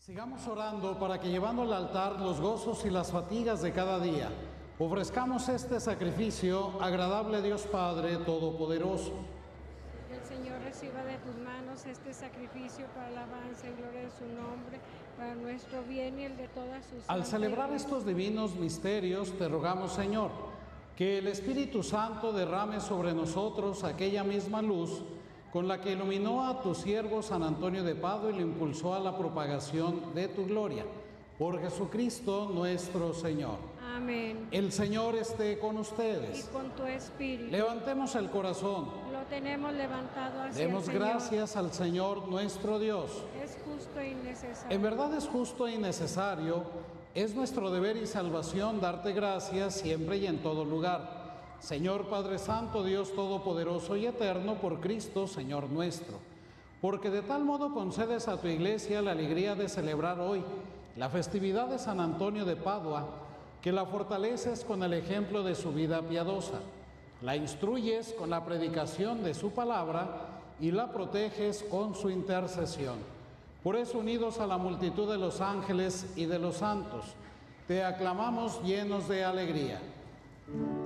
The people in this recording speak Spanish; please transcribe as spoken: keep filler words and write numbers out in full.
Sigamos orando para que, llevando al altar los gozos y las fatigas de cada día, ofrezcamos este sacrificio agradable a Dios Padre Todopoderoso. Que el Señor reciba de tus manos este sacrificio para alabanza y gloria de su nombre, para nuestro bien y el de todas sus. Al celebrar estos divinos misterios, te rogamos, Señor, que el Espíritu Santo derrame sobre nosotros aquella misma luz con la que iluminó a tu siervo San Antonio de Padua y lo impulsó a la propagación de tu gloria. Por Jesucristo nuestro Señor. Amén. El Señor esté con ustedes. Y con tu espíritu. Levantemos el corazón. Lo tenemos levantado hacia Demos el Señor. gracias al Señor nuestro Dios. Es justo y necesario. En verdad es justo y necesario, es nuestro deber y salvación darte gracias siempre y en todo lugar. Señor Padre Santo, Dios Todopoderoso y Eterno, por Cristo, Señor nuestro. Porque de tal modo concedes a tu Iglesia la alegría de celebrar hoy la festividad de San Antonio de Padua, que la fortaleces con el ejemplo de su vida piadosa, la instruyes con la predicación de su palabra y la proteges con su intercesión. Por eso, unidos a la multitud de los ángeles y de los santos, te aclamamos llenos de alegría.